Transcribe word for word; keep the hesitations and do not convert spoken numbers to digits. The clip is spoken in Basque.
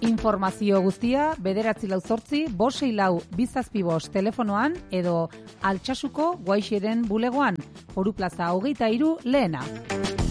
Informazio guztia bederatzi lau zortzi, bost sei lau, bi zazpi bost telefonoan edo Altsasuko Guaixeren bulegoan, Foru Plaza hogeita hiru lehena.